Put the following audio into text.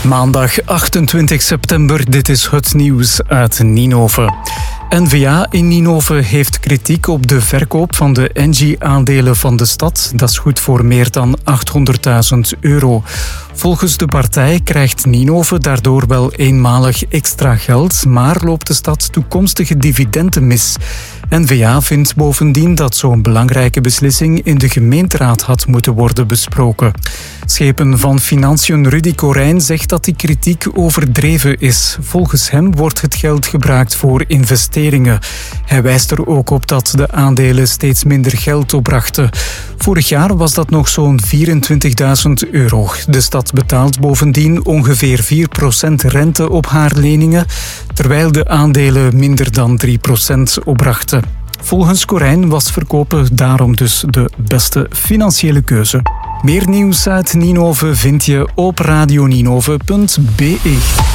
Maandag 28 september, dit is het nieuws uit Ninove. N-VA in Ninove heeft kritiek op de verkoop van de Engie-aandelen van de stad. Dat is goed voor meer dan €800.000. Volgens de partij krijgt Ninove daardoor wel eenmalig extra geld, maar loopt de stad toekomstige dividenden mis. N-VA vindt bovendien dat zo'n belangrijke beslissing in de gemeenteraad had moeten worden besproken. Schepen van Financiën Rudy Corijn zegt dat die kritiek overdreven is. Volgens hem wordt het geld gebruikt voor investeringen. Hij wijst er ook op dat de aandelen steeds minder geld opbrachten. Vorig jaar was dat nog zo'n €24.000. De stad betaalt bovendien ongeveer 4% rente op haar leningen, terwijl de aandelen minder dan 3% opbrachten. Volgens Corijn was verkopen daarom dus de beste financiële keuze. Meer nieuws uit Ninove vind je op radioninove.be.